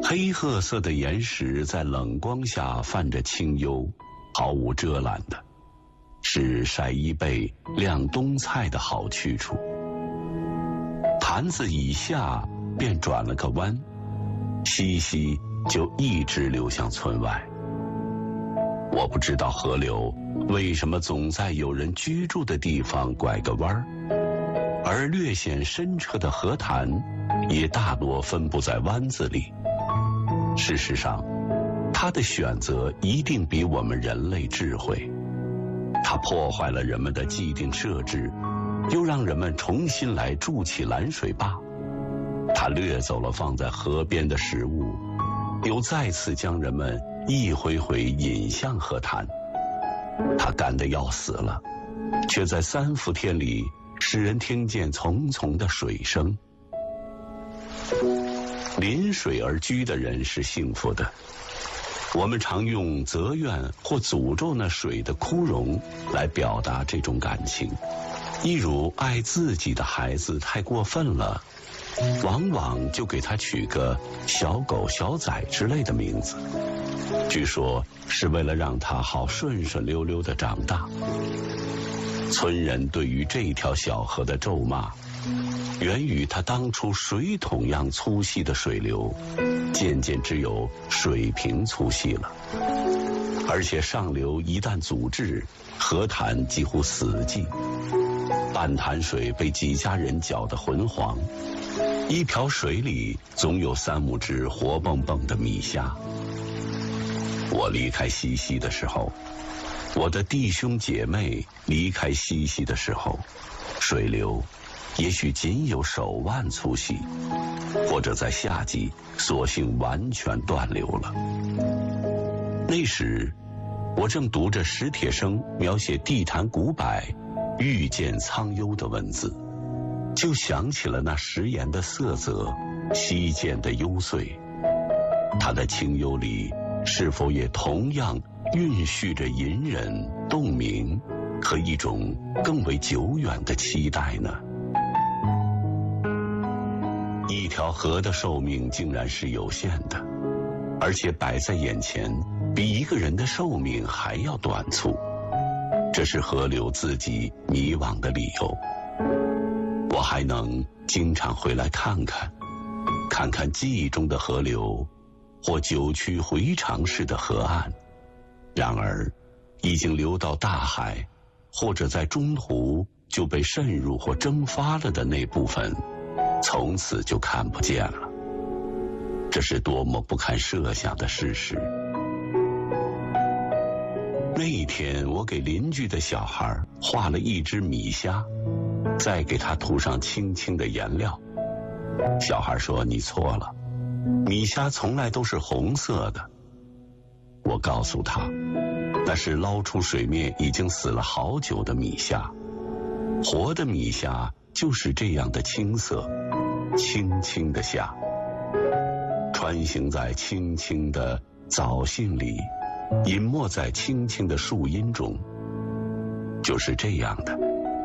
黑褐色的岩石在冷光下泛着清幽，毫无遮拦的，是晒衣被、晾冬菜的好去处。潭子以下便转了个弯，西西就一直流向村外。我不知道河流为什么总在有人居住的地方拐个弯儿，而略显深澈的河潭也大多分布在湾子里。事实上，它的选择一定比我们人类智慧。它破坏了人们的既定设置，又让人们重新来筑起拦水坝。它掠走了放在河边的食物，又再次将人们一回回引向河滩。它干得要死了，却在3伏天里使人听见淙淙的水声。临水而居的人是幸福的。我们常用责怨或诅咒那水的枯荣来表达这种感情，一如爱自己的孩子太过分了，往往就给他取个小狗、小崽之类的名字，据说是为了让他好顺顺溜溜地长大。村人对于这条小河的咒骂，源于它当初水桶样粗细的水流，渐渐只有水平粗细了。而且上流一旦阻滞，河潭几乎死寂，半潭水被几家人搅得浑黄，一瓢水里总有3-5只活蹦蹦的米虾。我离开西溪的时候，我的弟兄姐妹离开西溪的时候，水流也许仅有手腕粗细，或者在夏季索性完全断流了。那时我正读着史铁生描写地坛古柏遇见苍幽的文字，就想起了那食盐的色泽，溪涧的幽邃。它的清幽里是否也同样蕴蓄着隐忍、洞明和一种更为久远的期待呢？一条河的寿命竟然是有限的，而且摆在眼前比一个人的寿命还要短促，这是河流自己迷惘的理由。我还能经常回来看看，看看记忆中的河流或九曲回肠式的河岸，然而已经流到大海，或者在中途就被渗入或蒸发了的那部分，从此就看不见了。这是多么不堪设想的事实。那一天，我给邻居的小孩画了一只米虾，再给他涂上轻轻的颜料。小孩说：“你错了，米虾从来都是红色的。”我告诉他，那是捞出水面已经死了好久的米虾，活的米虾就是这样的青色，青青的虾，穿行在青青的藻荇里，隐没在青青的树荫中，就是这样的。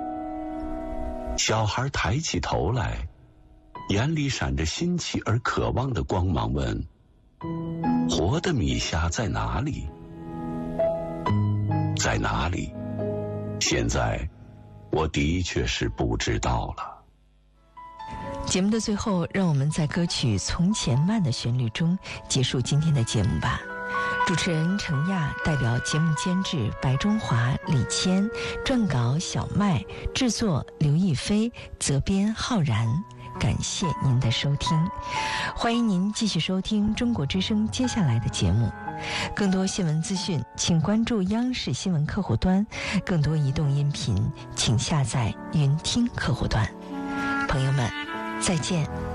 小孩抬起头来，眼里闪着新奇而渴望的光芒，问：“活的米虾在哪里？在哪里？”现在我的确是不知道了。 节目的最后，让我们在歌曲《从前慢》的旋律中结束今天的节目吧。主持人程亚，代表节目监制白中华、李谦，撰稿小麦，制作刘亦菲，责编浩然。感谢您的收听，欢迎您继续收听中国之声接下来的节目。更多新闻资讯请关注央视新闻客户端，更多移动音频请下载云听客户端。朋友们，再见。